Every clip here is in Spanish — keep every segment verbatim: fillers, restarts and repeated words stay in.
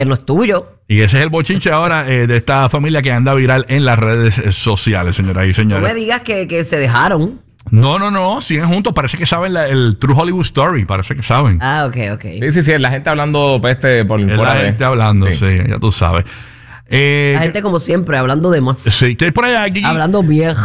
Que no es tuyo. Y ese es el bochinche ahora eh, de esta familia que anda viral en las redes eh, sociales, señoras y señores. No me digas que, que se dejaron. No, no, no, siguen juntos. Parece que saben la, el True Hollywood Story. Parece que saben. Ah, ok, ok. Sí, sí, sí. La gente hablando peste por Es fuera la de... gente hablando, sí. sí, ya tú sabes. Eh, La gente como siempre, hablando de más. Sí, ¿qué hay por allá, Gigi? Hablando viejo.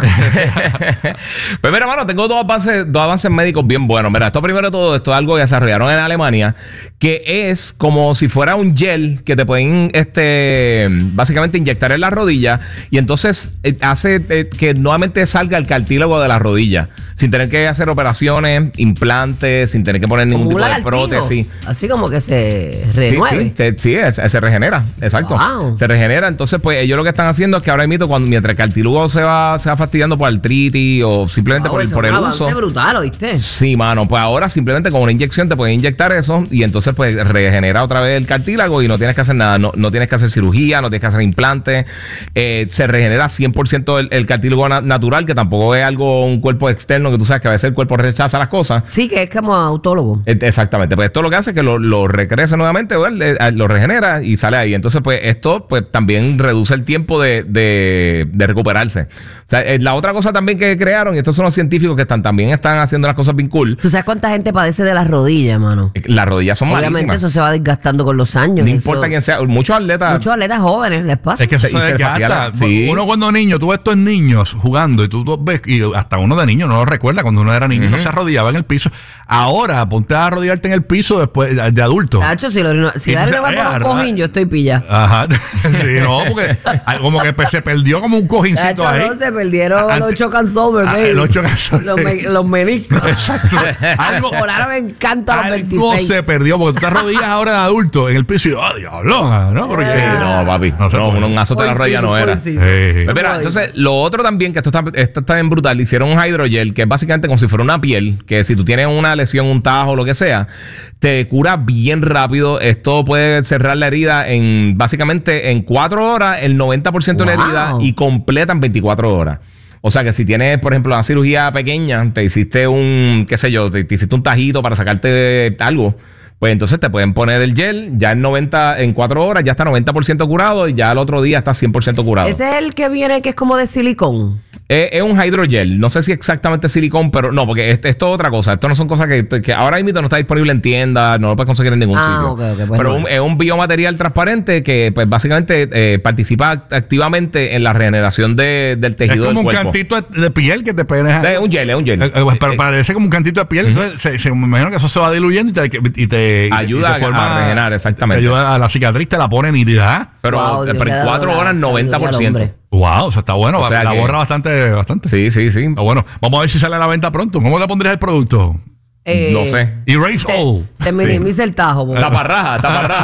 Pues mira, hermano, tengo dos avances, dos avances médicos bien buenos. Mira, esto primero de todo, esto es algo que desarrollaron en Alemania, que es como si fuera un gel que te pueden este, básicamente inyectar en la rodilla y entonces eh, hace eh, que nuevamente salga el cartílago de la rodilla, sin tener que hacer operaciones, implantes, sin tener que poner ningún Como tipo un de lagartijo. prótesis. Así como que se Sí, renueve. sí, se, sí, se, se regenera, exacto. Wow. Se regenera. Entonces, pues ellos lo que están haciendo es que ahora mismo, cuando mientras el cartílago se va, se va fastidiando por artritis o simplemente Wow, por el, eso por es el un uso. avance brutal, ¿oíste? Sí, mano, pues ahora simplemente con una inyección te pueden inyectar eso y entonces pues regenera otra vez el cartílago y no tienes que hacer nada, no, no tienes que hacer cirugía, no tienes que hacer implantes, eh, se regenera cien por ciento el, el cartílago na- natural, que tampoco es algo, un cuerpo externo, que tú sabes que a veces el cuerpo rechaza las cosas. Sí, que es como autólogo. Eh, Exactamente, pues esto lo que hace es que lo, lo recrece nuevamente, pues, le- eh, lo regenera y sale ahí. Entonces, pues esto pues también reduce el tiempo de, de, de recuperarse. O sea, eh, la otra cosa también que crearon, y estos son los científicos que están también están haciendo las cosas bien cool. ¿Tú sabes cuánta gente padece de las rodillas, mano? eh, Las rodillas son Obviamente malísimas. eso se va desgastando con los años. No Eso- importa quién sea, muchos atletas. Muchos atletas jóvenes les pasa. Es que eso Y se se desgasta. fatiga, sí. Uno cuando niño, tú ves estos niños jugando y tú, tú ves, y hasta uno de niño no lo recuerda, cuando uno era niño, Ujú. no se arrodillaba en el piso. Ahora, ponte a arrodillarte en el piso después de, de adulto. Tacho, si, lo, si Y la entonces, va ay, por un arra- cojín, yo estoy pilla. Ajá. Sí, no, porque ah, como que pe- se perdió como un cojincito Tacho, ahí. no, se perdieron Ante- los chocan solver, Ah, baby. los chocan solver. Los, me- los meniscos. Exacto. Algo, Volaron en canto a los algo veintiséis. se perdió porque tú te arrodillas ahora de adulto en el piso y, oh, diablo, ¿no? Porque, Sí, no, papi. No se No, puede. un azote en la Hoy rodilla sí, no hoy era. sí. Eh, Pues mira, entonces lo otro también, que esto está, esto está bien brutal, hicieron un hydrogel que es básicamente como si fuera una piel, que si tú tienes una lesión, un tajo, lo que sea, te cura bien rápido. Esto puede cerrar la herida en básicamente en cuatro horas, el noventa por ciento de la Wow. herida y completa en veinticuatro horas. O sea que si tienes, por ejemplo, una cirugía pequeña, te hiciste un, qué sé yo, te, te hiciste un tajito para sacarte algo, pues entonces te pueden poner el gel, ya en noventa, en cuatro horas ya está noventa por ciento curado y ya el otro día está cien por ciento curado. Ese es el que viene que es como de silicón. Es, es un hydrogel. No sé si exactamente silicón, pero no, porque esto, esto es otra cosa. Esto no son cosas que, que ahora mismo no está disponible en tiendas, no lo puedes conseguir en ningún Ah, sitio. ok, ok, pues pero no. un- es un biomaterial transparente que pues básicamente eh, participa act- activamente en la regeneración de- del es tejido como del un cuerpo. cantito de, de piel que te pegas. Es un gel, es un gel. Eh, eh, pero Eh, parece como un cantito de piel. Entonces, se, se- me imagino que eso se va diluyendo y te, y te- y Ayuda te a- a regenerar, exactamente. Te ayuda a la cicatriz, te la pone nítida. pero, Wow, eh, Dios pero le ha en dado cuatro la horas, noventa por sabiduría al ciento. hombre. Wow, eso está bueno. O sea la que- borra bastante, bastante. Sí, sí, sí. Está bueno. Vamos a ver si sale a la venta pronto. ¿Cómo le pondrías el producto? Eh, No sé. Erase all. Te minimiza el tajo. bo. Taparraja,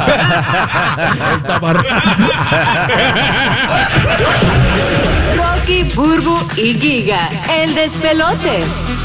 taparraja. Rocky, Burbu y Giga, el despelote.